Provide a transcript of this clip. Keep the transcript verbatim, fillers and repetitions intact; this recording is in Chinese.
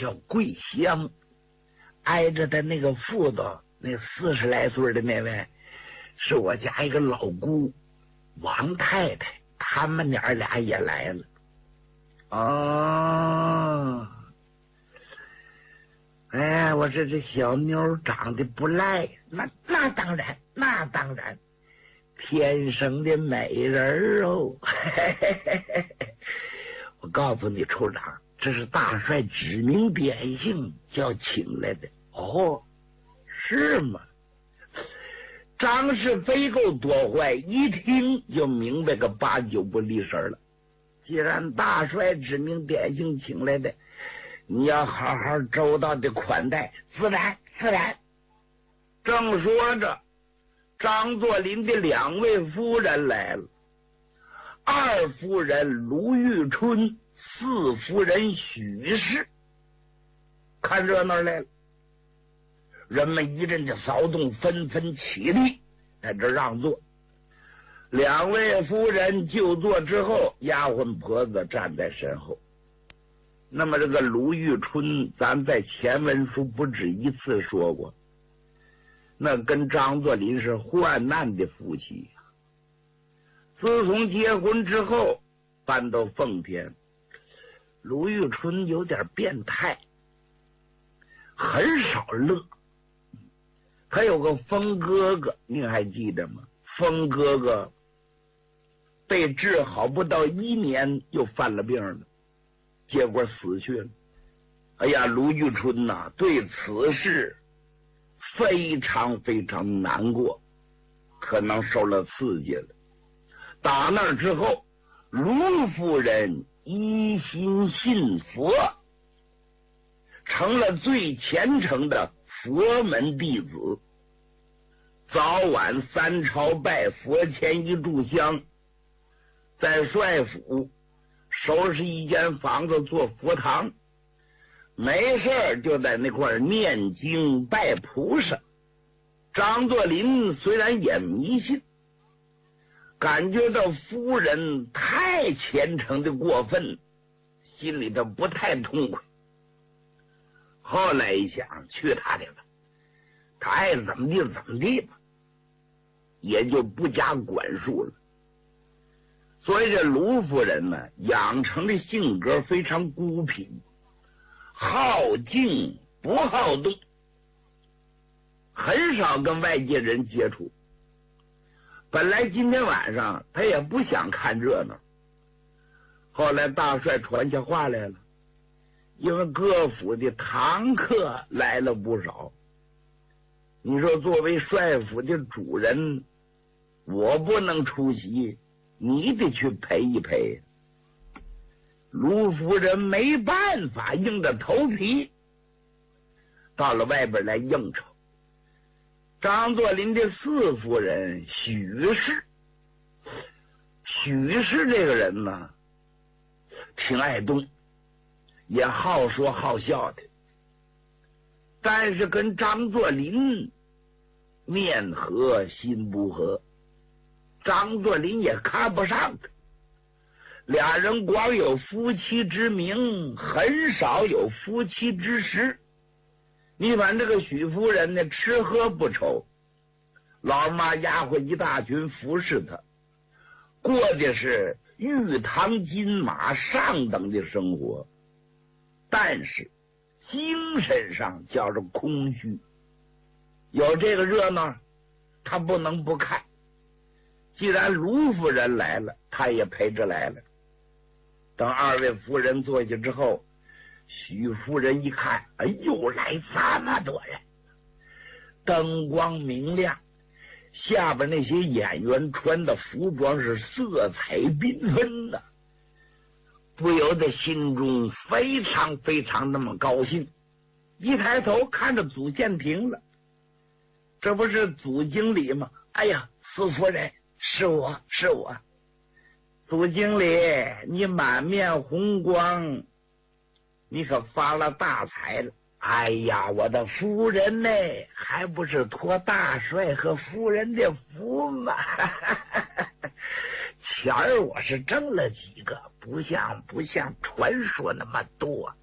叫桂香，挨着的那个副子，那四十来岁的那位，是我家一个老姑王太太，他们娘俩也来了。哦，哎，我这这小妞长得不赖，那那当然，那当然，天生的美人哦。我告诉你，处长，这是大帅指名点姓叫请来的。哦，是吗？张氏非够多坏，一听就明白个八九不离十了。既然大帅指名点姓请来的，你要好好周到的款待，自然自然。正说着，张作霖的两位夫人来了，二夫人卢玉春，四夫人许氏，看热闹来了。人们一阵的骚动，纷纷起立，在这让座。两位夫人就座之后，丫鬟婆子站在身后。那么这个卢玉春，咱在前文书不止一次说过，那跟张作霖是患难的夫妻。自从结婚之后，搬到奉天，卢玉春有点变态，很少乐。他有个疯哥哥，你还记得吗？疯哥哥被治好不到一年，又犯了病了，结果死去了。哎呀，卢玉春呐、啊，对此事非常非常难过，可能受了刺激了。打那之后，卢夫人一心信佛，成了最虔诚的佛门弟子，早晚三朝拜佛前一炷香，在帅府收拾一间房子做佛堂，没事就在那块念经拜菩萨。张作霖虽然也迷信，感觉到夫人太虔诚的过分，心里头不太痛快。后来一想，去他的吧，他爱怎么地怎么地吧，也就不加管束了。所以这卢夫人呢，养成的性格非常孤僻，好静不好动，很少跟外界人接触。本来今天晚上他也不想看热闹，后来大帅传下话来了，因为各府的堂客来了不少，你说作为帅府的主人，我不能出席，你得去陪一陪。卢夫人没办法，硬着头皮到了外边来应酬。张作霖的四夫人许氏，许氏这个人呢，挺爱动，也好说好笑的，但是跟张作霖面和心不和，张作霖也看不上他，俩人光有夫妻之名，很少有夫妻之实。你反这个许夫人呢，吃喝不愁，老妈丫鬟一大群服侍她，过的是玉堂金马上等的生活，但是精神上叫着空虚。有这个热闹，他不能不看。既然卢夫人来了，他也陪着来了。等二位夫人坐下之后，许夫人一看，哎呦，来这么多人，灯光明亮，下边那些演员穿的服装是色彩缤纷的，不由得心中非常非常那么高兴。一抬头看着祖宪亭了，这不是祖经理吗？哎呀，四夫人，是我是我。祖经理，你满面红光，你可发了大财了。哎呀，我的夫人呢，还不是托大帅和夫人的福吗？钱儿我是挣了几个，不像不像传说那么多。